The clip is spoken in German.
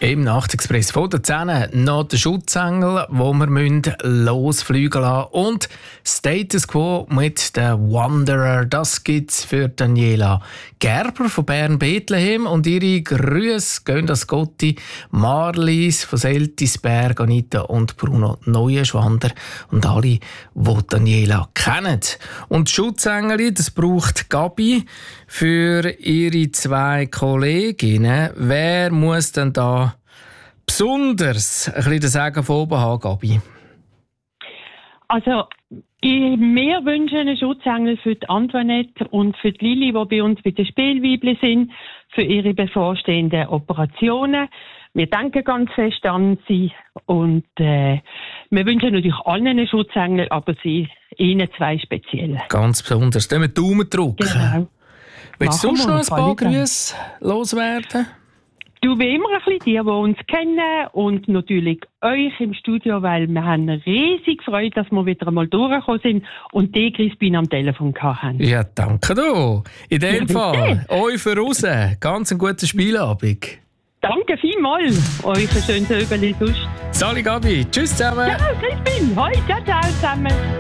Im Nachtexpress von der 10 noch der Schutzengel, wo wir losfliegen lassen müssen. Und Status Quo mit der Wanderer. Das gibt's für Daniela Gerber von Bern-Bethlehem. Und ihre Grüße gehen an Gotti, Marlies von Seltisberg, Anita und Bruno Neuenschwander und alle, die Daniela kennen. Und Schutzengel, das braucht Gabi für ihre 2 Kolleginnen. Wer muss denn da besonders ein bisschen den Segen von oben haben, Gabi? Also, wir wünschen einen Schutzengel für die Antoinette und für die Lili, die bei uns bei den Spielweibli sind, für ihre bevorstehenden Operationen. Wir denken ganz fest an sie und wir wünschen natürlich allen einen Schutzengel, aber ihnen 2 speziell. Ganz besonders. Dann mit Daumen drücken. Genau. Willst du sonst noch ein paar Grüße loswerden? Du, wie immer ein bisschen die uns kennen und natürlich euch im Studio, weil wir haben riesig Freude, dass wir wieder einmal durchgekommen sind und die Crispin am Telefon hatten. Ja, danke du. In dem Fall, euch voraus. Ganz einen guten Spielabend. Danke vielmals. Euch ein schönes Öbeli sonst. Sali Gabi, tschüss zusammen. Ja, Crispin. Hoi, ciao, ciao zusammen.